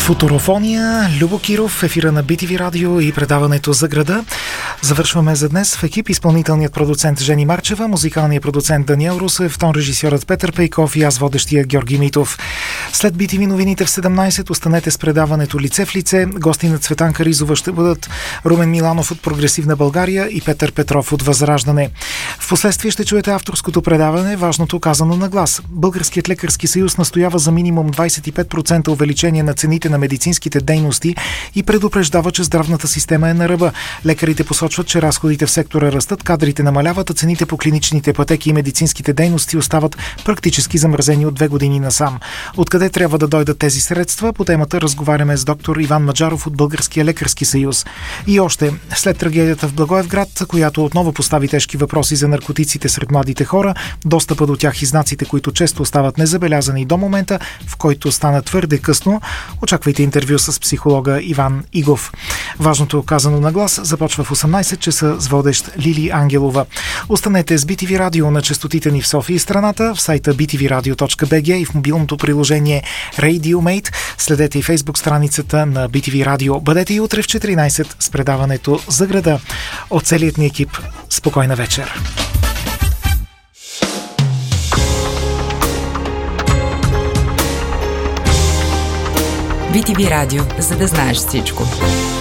Футурофония, Любо Киров в ефира на BTV Радио и предаването за града. Завършваме за днес в екип изпълнителният продуцент Жени Марчева, музикалният продуцент Даниел Русев, тон режисьорът Петър Пейков и аз водещия Георги Митов. След BTV новините в 17 останете с предаването Лице в лице. Гости на Цветанка Ризова ще бъдат Румен Миланов от Прогресивна България и Петър Петров от Възраждане. Впоследствие ще чуете авторското предаване "Важното казано на глас". Българският лекарски съюз настоява за минимум 25% увеличение на цените на медицинските дейности и предупреждава, че здравната система е на ръба. Лекарите посочват, че разходите в сектора растат, кадрите намаляват, а цените по клиничните пътеки и медицинските дейности остават практически замразени от 2 години насам. Откъде трябва да дойдат тези средства? По темата разговаряме с доктор Иван Маджаров от Българския лекарски съюз. И още, след трагедията в Благоевград, която отново постави тежки въпроси за наркотиците сред младите хора, достъпа до тях и знаците, които често остават незабелязани до момента, в който стана твърде късно, очаквайте интервю с психолога Иван Игов. Важното казано на глас започва в 18 часа с водещ Лили Ангелова. Останете с BTV Радио на честотите ни в София и страната, в сайта btvradio.bg и в мобилното приложение RadioMate. Следете и фейсбук страницата на BTV Радио. Бъдете и утре в 14 с предаването за града. От целият ни екип, спокойна вечер! BTV Радио, за да знаеш всичко.